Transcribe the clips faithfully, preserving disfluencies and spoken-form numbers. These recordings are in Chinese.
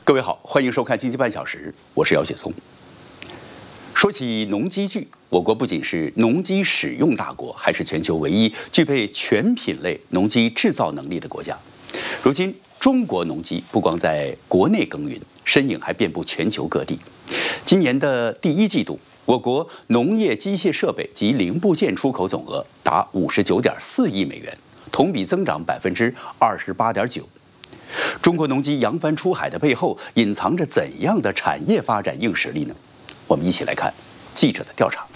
各位好，欢迎收看《经济半小时》，我是姚雪松。说起农机具，我国不仅是农机使用大国，还是全球唯一具备全品类农机制造能力的国家。如今，中国农机不光在国内耕耘，身影还遍布全球各地。今年的第一季度，我国农业机械设备及零部件出口总额达五十九点四亿美元，同比增长百分之二十八点九。中国农机扬帆出海的背后，隐藏着怎样的产业发展硬实力呢？我们一起来看记者的调查。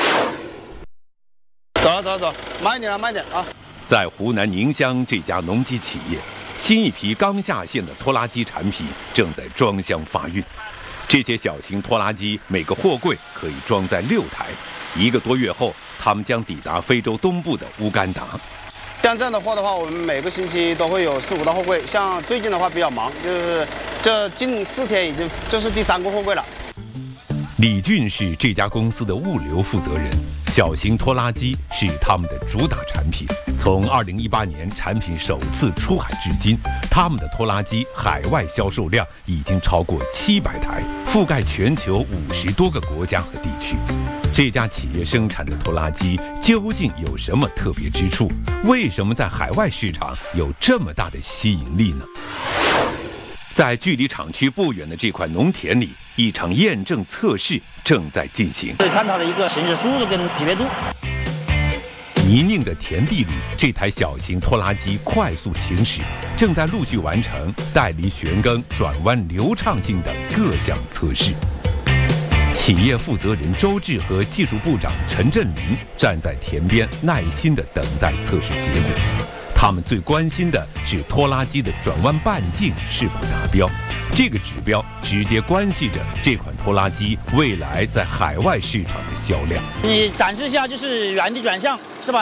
走了走了走，慢一点啊，慢一点啊！ 在湖南宁乡这家农机企业，新一批刚下线的拖拉机产品正在装箱发运。这些小型拖拉机每个货柜可以装载六台，一个多月后，他们将抵达非洲东部的乌干达。 像这样的货的话，我们每个星期都会有四五道货柜。像最近的话比较忙，就是这近四天已经这是第三个货柜了。 李俊是这家公司的物流负责人，小型拖拉机是他们的主打产品。从二零一八年产品首次出海至今，他们的拖拉机海外销售量已经超过七百台，覆盖全球五十多个国家和地区。这家企业生产的拖拉机究竟有什么特别之处？为什么在海外市场有这么大的吸引力呢？在距离厂区不远的这块农田里，一场验证测试正在进行。 可以看它的一个行驶速度跟匹配度。 泥泞的田地里，这台小型拖拉机快速行驶，正在陆续完成带离旋耕、转弯流畅性等各项测试。企业负责人周志和技术部长陈振林站在田边，耐心地等待测试结果。他们最关心的是拖拉机的转弯半径是否达标，这个指标直接关系着这款拖拉机未来在海外市场的销量。 你展示一下，就是原地转向，是吧？